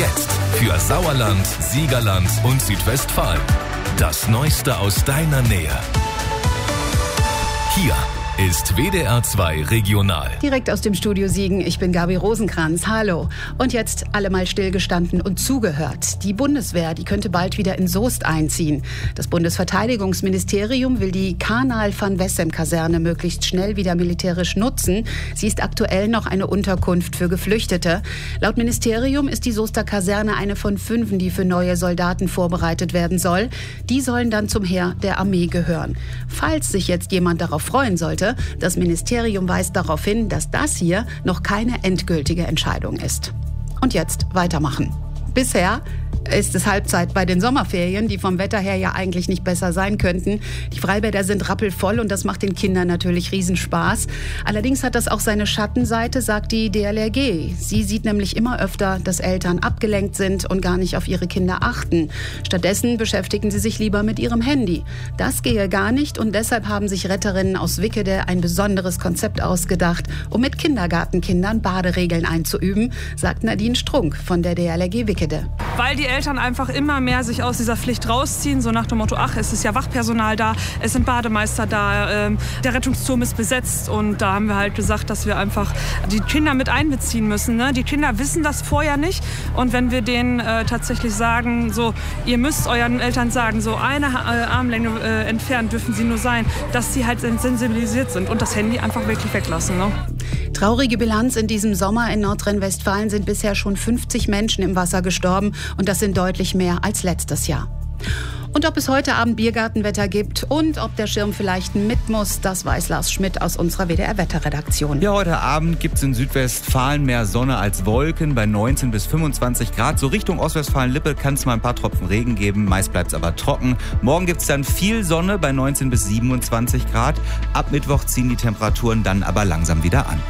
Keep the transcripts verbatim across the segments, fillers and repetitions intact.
Jetzt für Sauerland, Siegerland und Südwestfalen. Das Neueste aus deiner Nähe. Hier ist W D R zwei Regional. Direkt aus dem Studio Siegen, ich bin Gabi Rosenkranz, hallo. Und jetzt alle mal stillgestanden und zugehört. Die Bundeswehr, die könnte bald wieder in Soest einziehen. Das Bundesverteidigungsministerium will die Karnal-van-Wessem-Kaserne möglichst schnell wieder militärisch nutzen. Sie ist aktuell noch eine Unterkunft für Geflüchtete. Laut Ministerium ist die Soester Kaserne eine von fünf, die für neue Soldaten vorbereitet werden soll. Die sollen dann zum Heer der Armee gehören. Falls sich jetzt jemand darauf freuen sollte, das Ministerium weist darauf hin, dass das hier noch keine endgültige Entscheidung ist. Und jetzt weitermachen. Bisher ist es Halbzeit bei den Sommerferien, die vom Wetter her ja eigentlich nicht besser sein könnten. Die Freibäder sind rappelvoll und das macht den Kindern natürlich Riesenspaß. Allerdings hat das auch seine Schattenseite, sagt die D L R G. Sie sieht nämlich immer öfter, dass Eltern abgelenkt sind und gar nicht auf ihre Kinder achten. Stattdessen beschäftigen sie sich lieber mit ihrem Handy. Das gehe gar nicht und deshalb haben sich Retterinnen aus Wickede ein besonderes Konzept ausgedacht, um mit Kindergartenkindern Baderegeln einzuüben, sagt Nadine Strunk von der D L R G Wickede. Weil die Eltern einfach immer mehr sich aus dieser Pflicht rausziehen, so nach dem Motto, ach, es ist ja Wachpersonal da, es sind Bademeister da, ähm, der Rettungsturm ist besetzt und da haben wir halt gesagt, dass wir einfach die Kinder mit einbeziehen müssen. Ne? Die Kinder wissen das vorher nicht und wenn wir denen äh, tatsächlich sagen, so, ihr müsst euren Eltern sagen, so eine äh, Armlänge äh, entfernt dürfen sie nur sein, dass sie halt sensibilisiert sind und das Handy einfach wirklich weglassen. Ne? Traurige Bilanz in diesem Sommer in Nordrhein-Westfalen sind bisher schon fünfzig Menschen im Wasser gestorben und das sind deutlich mehr als letztes Jahr. Und ob es heute Abend Biergartenwetter gibt und ob der Schirm vielleicht mit muss, das weiß Lars Schmidt aus unserer W D R-Wetterredaktion. Ja, heute Abend gibt es in Südwestfalen mehr Sonne als Wolken bei neunzehn bis fünfundzwanzig Grad. So Richtung Ostwestfalen-Lippe kann es mal ein paar Tropfen Regen geben, meist bleibt es aber trocken. Morgen gibt es dann viel Sonne bei neunzehn bis siebenundzwanzig Grad. Ab Mittwoch ziehen die Temperaturen dann aber langsam wieder an.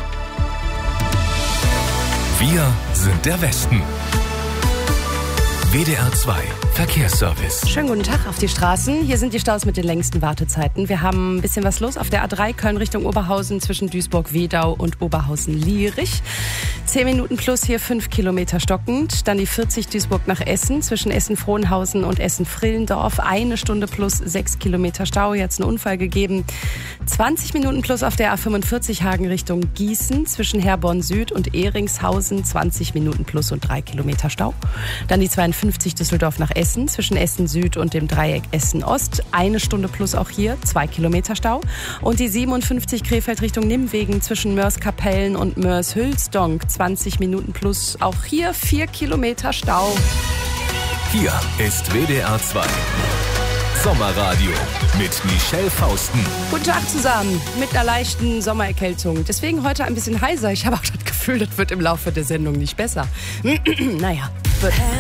Wir sind der Westen. W D R zwei Verkehrsservice. Schönen guten Tag auf die Straßen. Hier sind die Staus mit den längsten Wartezeiten. Wir haben ein bisschen was los auf der A drei Köln Richtung Oberhausen zwischen Duisburg-Wedau und Oberhausen-Lierich. Zehn Minuten plus hier fünf Kilometer stockend. Dann die vierzig Duisburg nach Essen zwischen Essen-Frohnhausen und Essen-Frillendorf. Eine Stunde plus sechs Kilometer Stau. Jetzt einen Unfall gegeben. zwanzig Minuten plus auf der A fünfundvierzig Hagen Richtung Gießen zwischen Herborn Süd und Ehringshausen. zwanzig Minuten plus und drei Kilometer Stau. Dann die zweiundfünfzig Düsseldorf nach Essen zwischen Essen Süd und dem Dreieck Essen Ost. Eine Stunde plus auch hier, zwei Kilometer Stau. Und die siebenundfünfzig Krefeld Richtung Nimwegen zwischen Mörs-Kapellen und Mörs-Hülsdonk. zwanzig Minuten plus auch hier, vier Kilometer Stau. Hier ist W D R zwei Sommerradio mit Michelle Fausten. Guten Tag zusammen, mit einer leichten Sommererkältung. Deswegen heute ein bisschen heiser. Ich habe auch das Gefühl, das wird im Laufe der Sendung nicht besser. Naja, wird.